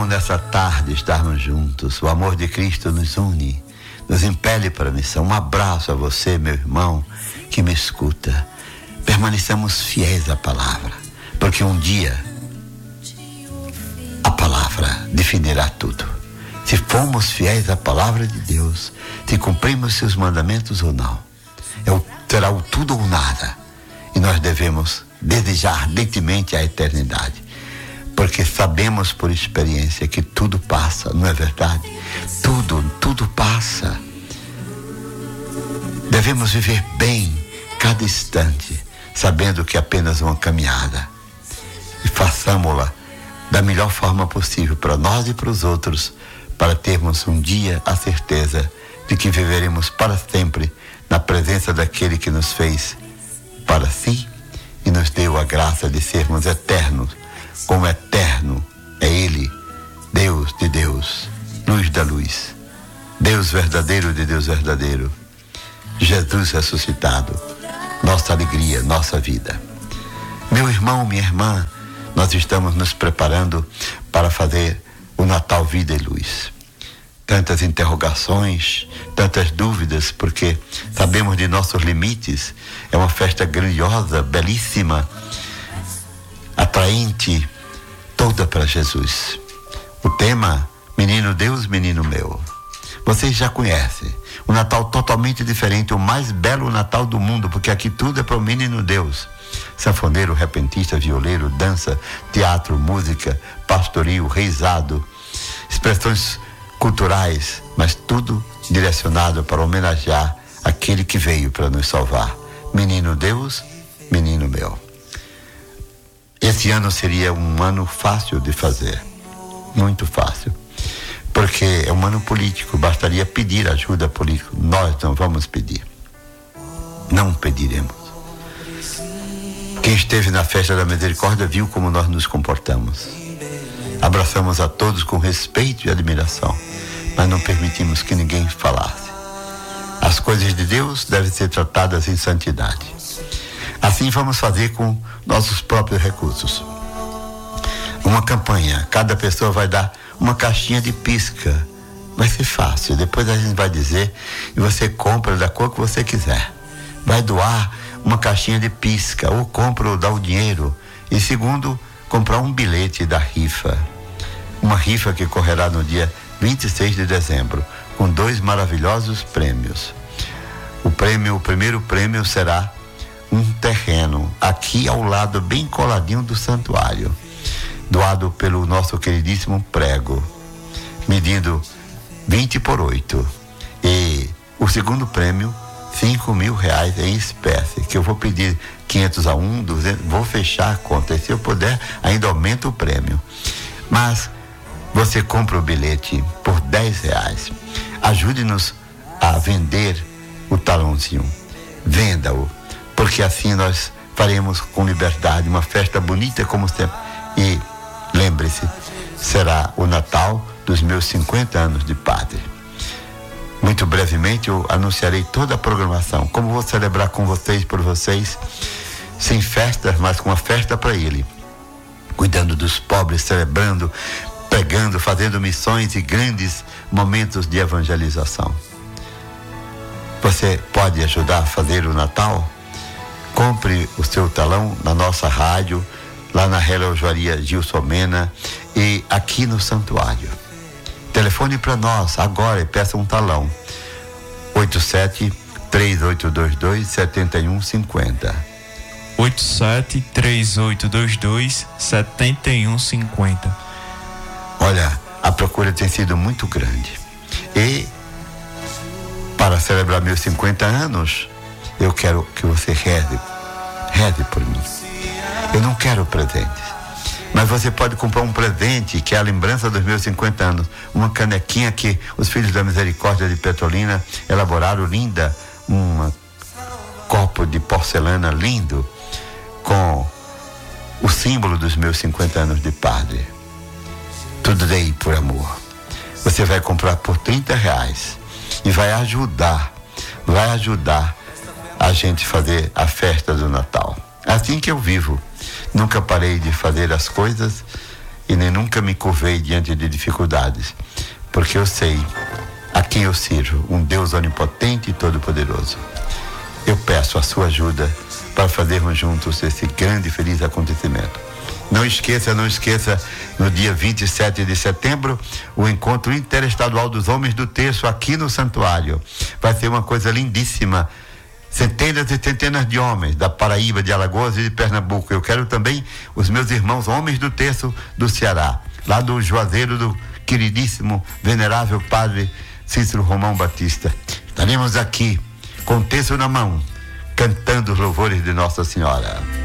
nessa tarde estarmos juntos. O amor de Cristo nos une, nos impele para a missão. Um abraço a você, meu irmão, que me escuta. Permaneçamos fiéis à palavra, porque um dia a palavra definirá tudo. Se formos fiéis à palavra de Deus, se cumprimos seus mandamentos ou não, será o tudo ou nada. E nós devemos desejar ardentemente a eternidade, porque sabemos por experiência que tudo passa, não é verdade? Tudo passa. Devemos viver bem cada instante, sabendo que é apenas uma caminhada, e façamo-la da melhor forma possível para nós e para os outros, para termos um dia a certeza de que viveremos para sempre na presença daquele que nos fez para si e nos deu a graça de sermos eternos, como eterno é Ele, Deus de Deus, luz da luz, Deus verdadeiro de Deus verdadeiro, Jesus ressuscitado, nossa alegria, nossa vida. Meu irmão, minha irmã, nós estamos nos preparando para fazer o Natal Vida e Luz. Tantas interrogações, tantas dúvidas, porque sabemos de nossos limites. É uma festa grandiosa, belíssima, atraente, toda para Jesus. O tema, Menino Deus, Menino Meu. Vocês já conhecem. Um Natal totalmente diferente, o mais belo Natal do mundo, porque aqui tudo é para o Menino Deus. Sanfoneiro, repentista, violeiro, dança, teatro, música, pastoril, reizado, expressões culturais, mas tudo direcionado para homenagear aquele que veio para nos salvar. Menino Deus, menino meu. Esse ano seria um ano fácil de fazer, muito fácil, porque é um ano político, bastaria pedir ajuda política. Nós não vamos pedir, não pediremos. Quem esteve na festa da misericórdia viu como nós nos comportamos. Abraçamos a todos com respeito e admiração, mas não permitimos que ninguém falasse. As coisas de Deus devem ser tratadas em santidade. Assim vamos fazer com nossos próprios recursos. Uma campanha, cada pessoa vai dar uma caixinha de pisca. Vai ser fácil, depois a gente vai dizer e você compra da cor que você quiser. Vai doar uma caixinha de pisca, ou compra ou dá o dinheiro. E segundo, comprar um bilhete da rifa. Uma rifa que correrá no dia 26 de dezembro, com 2 maravilhosos prêmios. O primeiro prêmio será um terreno, aqui ao lado, bem coladinho do santuário, doado pelo nosso queridíssimo Prego, medindo 20 por 8. E o segundo prêmio, R$5.000 em espécie, que eu vou pedir 500 a 200, vou fechar a conta, e se eu puder, ainda aumenta o prêmio. Mas você compra o bilhete por R$10. Ajude-nos a vender o talãozinho. Venda-o, porque assim nós faremos com liberdade uma festa bonita como sempre. E lembre-se, será o Natal dos meus 50 anos de padre. Muito brevemente eu anunciarei toda a programação, como vou celebrar com vocês, por vocês, sem festas, mas com uma festa para Ele, cuidando dos pobres, celebrando, pregando, fazendo missões e grandes momentos de evangelização. Você pode ajudar a fazer o Natal? Compre o seu talão na nossa rádio, lá na relojaria Gilson Mena e aqui no santuário. Telefone para nós agora e peça um talão. 87-3822-7150. 87-3822-7150. Olha, a procura tem sido muito grande. E para celebrar meus 50 anos, eu quero que você reze por mim. Eu não quero presentes, mas você pode comprar um presente que é a lembrança dos meus 50 anos, uma canequinha que os Filhos da Misericórdia de Petrolina elaboraram, linda, um copo de porcelana lindo, com o símbolo dos meus 50 anos de padre. Tudo dei por amor. Você vai comprar por R$30 e vai ajudar a gente fazer a festa do Natal. Assim que eu vivo. Nunca parei de fazer as coisas e nem nunca me curvei diante de dificuldades, porque eu sei a quem eu sirvo, um Deus onipotente e todo-poderoso. Eu peço a sua ajuda para fazermos juntos esse grande e feliz acontecimento. Não esqueça, no dia 27 de setembro, o encontro interestadual dos homens do terço aqui no santuário. Vai ser uma coisa lindíssima. Centenas e centenas de homens da Paraíba, de Alagoas e de Pernambuco. Eu quero também os meus irmãos homens do terço do Ceará, lá do Juazeiro do queridíssimo, venerável Padre Cícero Romão Batista. Estaremos aqui com o terço na mão, cantando os louvores de Nossa Senhora.